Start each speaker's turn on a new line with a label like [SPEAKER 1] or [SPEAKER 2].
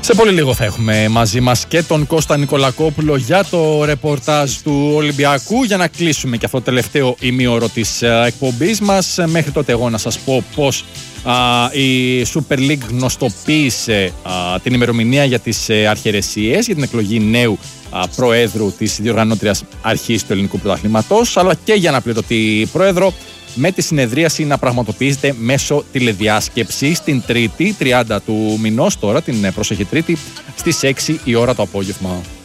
[SPEAKER 1] Σε πολύ λίγο θα έχουμε μαζί μας και τον Κώστα Νικολακόπουλο για το ρεπορτάζ του Ολυμπιακού, για να κλείσουμε και αυτό το τελευταίο ημίωρο της εκπομπής μας. Μέχρι τότε εγώ να σας πω πως η Super League γνωστοποίησε την ημερομηνία για τις αρχαιρεσίες, για την εκλογή νέου προέδρου της διοργανώτριας αρχής του ελληνικού πρωταθλήματος, αλλά και για αναπληρωτή πρόεδρο, με τη συνεδρίαση να πραγματοποιείται μέσω τηλεδιάσκεψης την Τρίτη, 30 του μηνός, τώρα την προσεχή Τρίτη, στις 6 η ώρα το απόγευμα.